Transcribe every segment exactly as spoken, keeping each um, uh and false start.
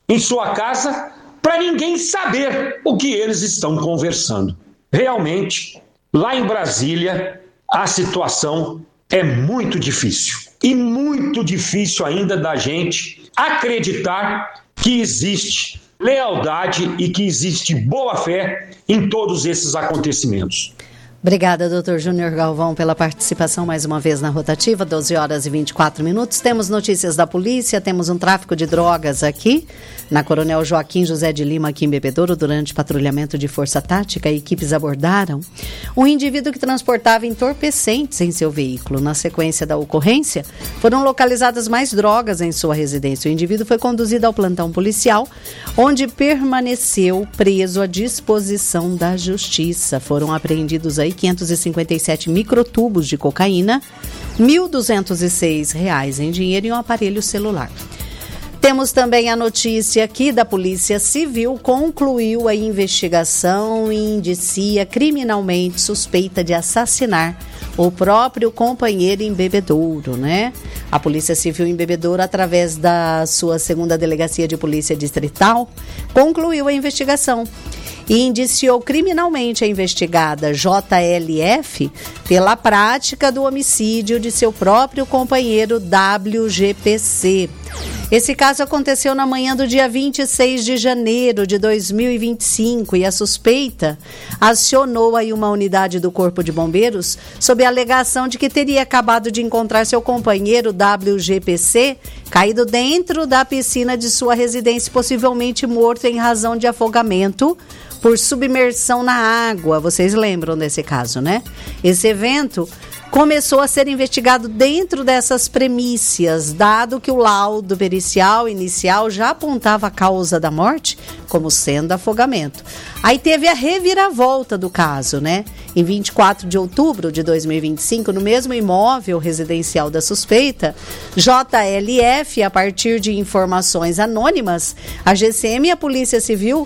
em sua casa para ninguém saber o que eles estão conversando. Realmente, lá em Brasília, a situação é muito difícil. E muito difícil ainda da gente acreditar que existe lealdade e que existe boa-fé em todos esses acontecimentos. Obrigada, doutor Júnior Galvão, pela participação mais uma vez na rotativa, doze horas e vinte e quatro minutos. Temos notícias da polícia, temos um tráfico de drogas aqui, na Coronel Joaquim José de Lima, aqui em Bebedouro. Durante patrulhamento de força tática, equipes abordaram um indivíduo que transportava entorpecentes em seu veículo. Na sequência da ocorrência, foram localizadas mais drogas em sua residência. O indivíduo foi conduzido ao plantão policial, onde permaneceu preso à disposição da justiça. Foram apreendidos aí quinhentos e cinquenta e sete microtubos de cocaína, mil duzentos e seis reais em dinheiro e um aparelho celular. Temos também a notícia aqui da Polícia Civil, concluiu a investigação e indicia criminalmente suspeita de assassinar o próprio companheiro em Bebedouro, né? A Polícia Civil em Bebedouro, através da sua segunda Delegacia de Polícia Distrital, concluiu a investigação e indiciou criminalmente a investigada J L F pela prática do homicídio de seu próprio companheiro W G P C. Esse caso aconteceu na manhã do dia vinte e seis de janeiro de dois mil e vinte e cinco e a suspeita acionou aí uma unidade do Corpo de Bombeiros sob a alegação de que teria acabado de encontrar seu companheiro W G P C caído dentro da piscina de sua residência, possivelmente morto em razão de afogamento por submersão na água. Vocês lembram desse caso, né? Esse evento começou a ser investigado dentro dessas premissas, dado que o laudo pericial inicial já apontava a causa da morte como sendo afogamento. Aí teve a reviravolta do caso, né? Em vinte e quatro de outubro de dois mil e vinte e cinco, no mesmo imóvel residencial da suspeita, J L F, a partir de informações anônimas, a G C M e a Polícia Civil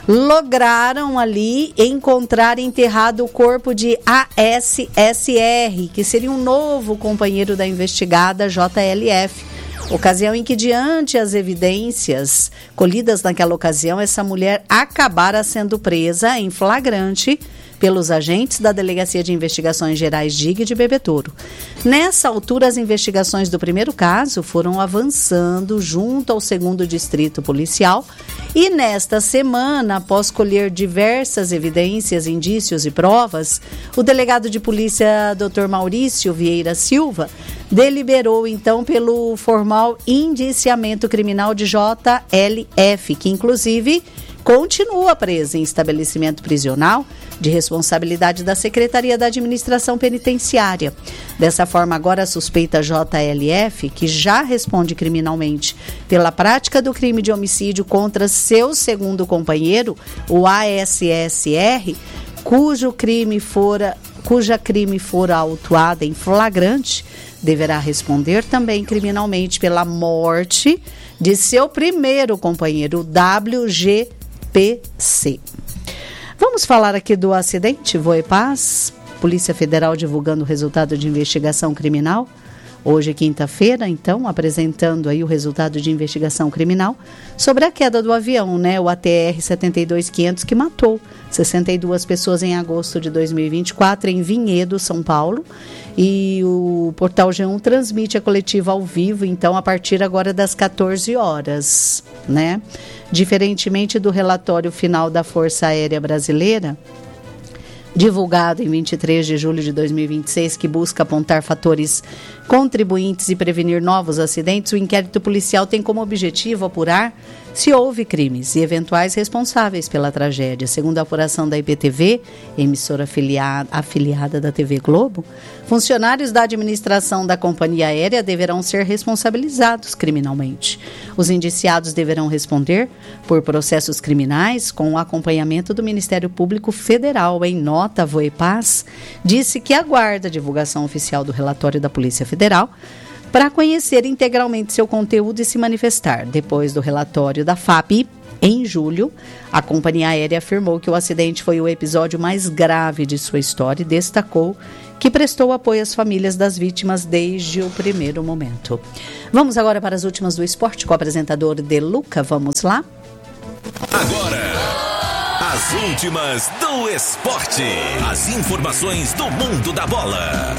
lograram ali encontrar enterrado o corpo de A S S R, que seria um novo companheiro da investigada J L F. Ocasião em que, diante as evidências colhidas naquela ocasião, essa mulher acabara sendo presa em flagrante pelos agentes da Delegacia de Investigações Gerais D I G de Bebedouro. Nessa altura, as investigações do primeiro caso foram avançando junto ao segundo distrito policial e nesta semana, após colher diversas evidências, indícios e provas, o delegado de polícia doutor Maurício Vieira Silva deliberou então pelo formal indiciamento criminal de J L F, que inclusive continua presa em estabelecimento prisional de responsabilidade da Secretaria da Administração Penitenciária. Dessa forma, agora a suspeita J L F, que já responde criminalmente pela prática do crime de homicídio contra seu segundo companheiro, o A S S R, cujo crime fora, cuja crime fora autuada em flagrante, deverá responder também criminalmente pela morte de seu primeiro companheiro, W G P C. Vamos falar aqui do acidente Voepaz, Polícia Federal divulgando o resultado de investigação criminal. Hoje, quinta-feira, então, apresentando aí o resultado de investigação criminal sobre a queda do avião, né? O A T R setenta e dois quinhentos, que matou sessenta e duas pessoas em agosto de dois mil e vinte e quatro, em Vinhedo, São Paulo. E o Portal G um transmite a coletiva ao vivo, então, a partir agora das quatorze horas, né? Diferentemente do relatório final da Força Aérea Brasileira, divulgado em vinte e três de julho de dois mil e vinte e seis, que busca apontar fatores contribuintes e prevenir novos acidentes, o inquérito policial tem como objetivo apurar se houve crimes e eventuais responsáveis pela tragédia. Segundo a apuração da I P T V, emissora afiliada, afiliada da T V Globo, funcionários da administração da companhia aérea deverão ser responsabilizados criminalmente. Os indiciados deverão responder por processos criminais com o acompanhamento do Ministério Público Federal. Em nota, a Voepaz disse que aguarda a divulgação oficial do relatório da Polícia Federal para conhecer integralmente seu conteúdo e se manifestar. Depois do relatório da F A P, em julho, a companhia aérea afirmou que o acidente foi o episódio mais grave de sua história e destacou que prestou apoio às famílias das vítimas desde o primeiro momento. Vamos agora para as últimas do esporte com o apresentador De Luca. Vamos lá? Agora, as últimas do esporte. As informações do mundo da bola.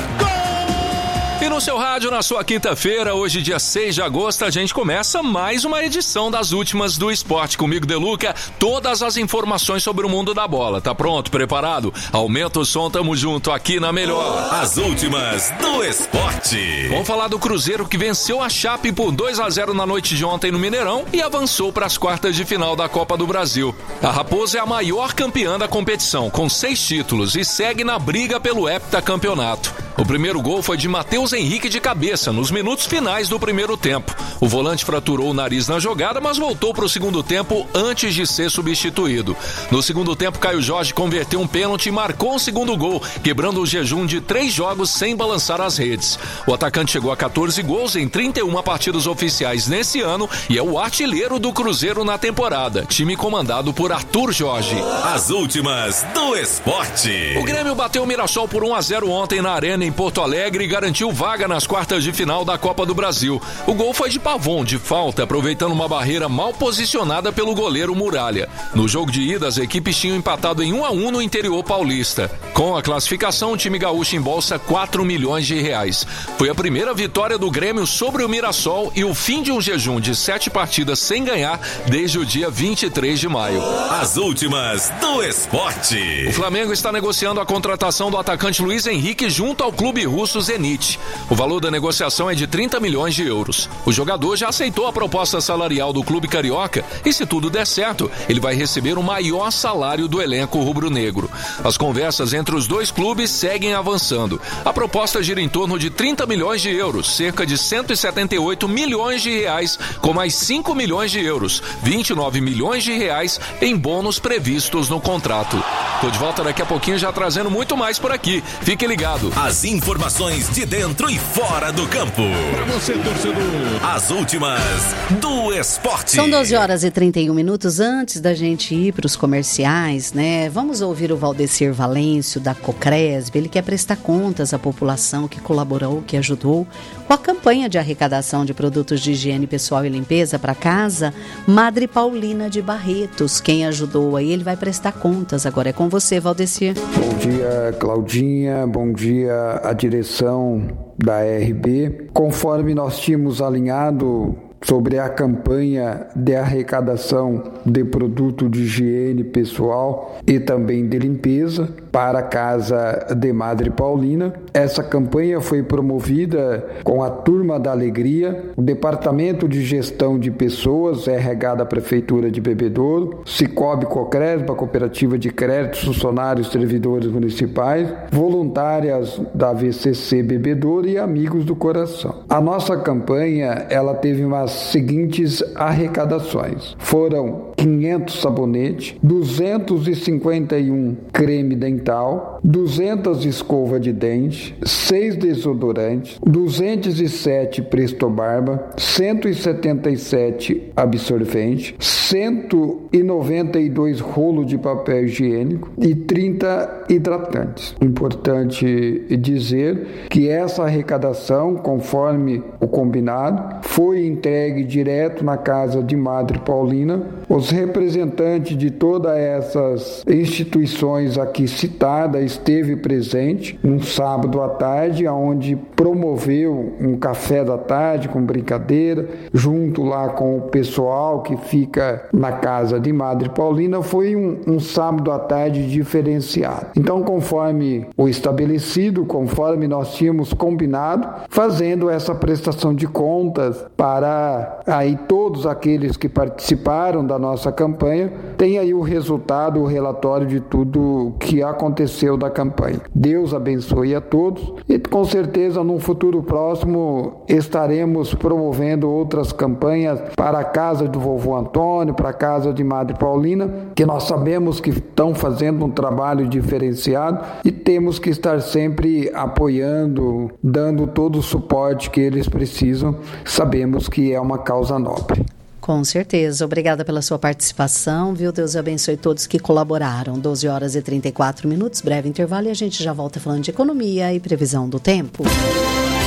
E no seu rádio, na sua quinta-feira, hoje dia seis de agosto, a gente começa mais uma edição das últimas do esporte. Comigo, Deluca, todas as informações sobre o mundo da bola. Tá pronto? Preparado? Aumenta o som, tamo junto aqui na melhor. As últimas do esporte. Vamos falar do Cruzeiro que venceu a Chape por dois a zero na noite de ontem no Mineirão e avançou para as quartas de final da Copa do Brasil. A Raposa é a maior campeã da competição, com seis títulos, e segue na briga pelo heptacampeonato. O primeiro gol foi de Matheus Henrique de cabeça, nos minutos finais do primeiro tempo. O volante fraturou o nariz na jogada, mas voltou para o segundo tempo antes de ser substituído. No segundo tempo, Caio Jorge converteu um pênalti e marcou um segundo gol, quebrando o jejum de três jogos sem balançar as redes. O atacante chegou a catorze gols em trinta e uma partidas oficiais nesse ano e é o artilheiro do Cruzeiro na temporada, time comandado por Arthur Jorge. As últimas do esporte. O Grêmio bateu o Mirassol por um a zero ontem na Arena em Porto Alegre e garantiu vaga nas quartas de final da Copa do Brasil. O gol foi de Pavon, de falta, aproveitando uma barreira mal posicionada pelo goleiro Muralha. No jogo de ida, as equipes tinham empatado em um a um no interior paulista. Com a classificação, o time gaúcho embolsa quatro milhões de reais. Foi a primeira vitória do Grêmio sobre o Mirassol e o fim de um jejum de sete partidas sem ganhar desde o dia vinte e três de maio. As últimas do esporte. O Flamengo está negociando a contratação do atacante Luiz Henrique junto ao clube russo Zenit. O valor da negociação é de trinta milhões de euros. O jogador já aceitou a proposta salarial do clube carioca e, se tudo der certo, ele vai receber o maior salário do elenco rubro-negro. As conversas entre os dois clubes seguem avançando. A proposta gira em torno de trinta milhões de euros, cerca de cento e setenta e oito milhões de reais, com mais cinco milhões de euros, vinte e nove milhões de reais em bônus previstos no contrato. Tô de volta daqui a pouquinho já trazendo muito mais por aqui. Fique ligado. As informações de dentro e fora do campo. Pra você, torcedor. As últimas do esporte. São doze horas e trinta e um minutos. Antes da gente ir para os comerciais, né? Vamos ouvir o Valdecir Valêncio, da Cocresb. Ele quer prestar contas à população que colaborou, que ajudou com a campanha de arrecadação de produtos de higiene pessoal e limpeza para casa Madre Paulina de Barretos. Quem ajudou aí, ele vai prestar contas. Agora é com você, Valdecir. Bom dia, Claudinha. Bom dia, a direção da R B. Conforme nós tínhamos alinhado sobre a campanha de arrecadação de produto de higiene pessoal e também de limpeza para a casa de Madre Paulina. Essa campanha foi promovida com a Turma da Alegria, o Departamento de Gestão de Pessoas, R H da Prefeitura de Bebedouro, Cicobi Cocresb, a Cooperativa de Créditos, funcionários, servidores municipais, voluntárias da V C C Bebedouro e amigos do coração. A nossa campanha, ela teve umas seguintes arrecadações. Foram quinhentos sabonetes, duzentos e cinquenta e um creme dental, duzentas escovas de dente, seis desodorantes, duzentos e sete Presto Barba, cento e setenta e sete absorvente, cento e noventa e dois rolos de papel higiênico e trinta hidratantes. Importante dizer que essa arrecadação, conforme o combinado, foi entregue direto na casa de Madre Paulina. Os representantes de todas essas instituições aqui citadas esteve presente um sábado à tarde, onde promoveu um café da tarde com brincadeira, junto lá com o pessoal que fica na casa de Madre Paulina. Foi um, um sábado à tarde diferenciado. Então, conforme o estabelecido, conforme nós tínhamos combinado, fazendo essa prestação de contas para aí todos aqueles que participaram da nossa campanha, tem aí o resultado, o relatório de tudo que aconteceu da campanha. Deus abençoe a todos e com certeza num futuro próximo estaremos promovendo outras campanhas para a casa do vovô Antônio, para a casa de Madre Paulina, que nós sabemos que estão fazendo um trabalho diferenciado e temos que estar sempre apoiando, dando todo o suporte que eles precisam. Sabemos que é uma causa nobre. Com certeza. Obrigada pela sua participação, viu? Deus abençoe todos que colaboraram. doze horas e trinta e quatro minutos, breve intervalo e a gente já volta falando de economia e previsão do tempo.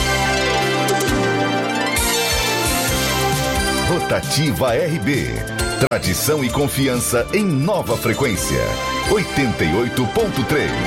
Rotativa R B. Tradição e confiança em nova frequência. oitenta e oito ponto três.